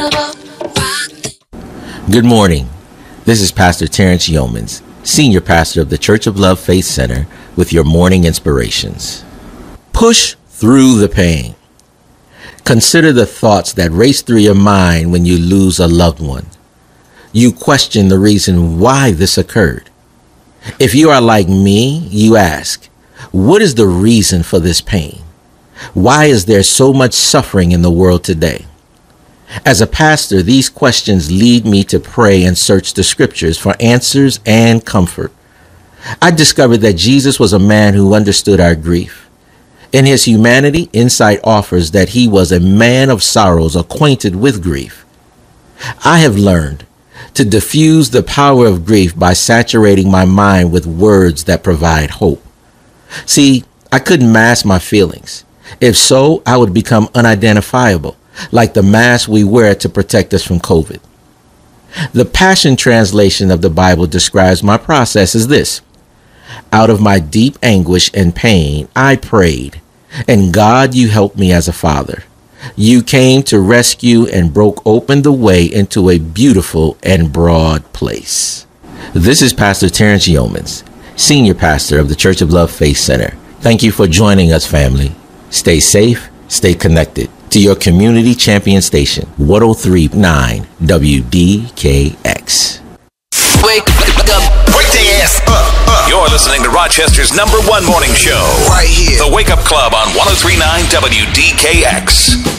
Good morning. This is Pastor Terrence Yeomans, Senior Pastor of the Church of Love Faith Center, with your morning inspirations. Push through the pain. Consider the thoughts that race through your mind when you lose a loved one. You question the reason why this occurred. If you are like me, you ask, what is the reason for this pain? Why is there so much suffering in the world today? As a pastor, these questions lead me to pray and search the scriptures for answers and comfort. I discovered that Jesus was a man who understood our grief. In his humanity, insight offers that he was a man of sorrows, acquainted with grief. I have learned to diffuse the power of grief by saturating my mind with words that provide hope. See, I couldn't mask my feelings. If so, I would become unidentifiable, like the mask we wear to protect us from COVID. The Passion Translation of the Bible describes my process as this: out of my deep anguish and pain, I prayed, and God, you helped me as a father. You came to rescue and broke open the way into a beautiful and broad place. This is Pastor Terrence Yeomans, Senior Pastor of the Church of Love Faith Center. Thank you for joining us, family. Stay safe, stay connected to your community champion station, 103.9 WDKX. Wake up. Wake the ass up. You're listening to Rochester's #1 morning show. Right here. The Wake Up Club on 103.9 WDKX.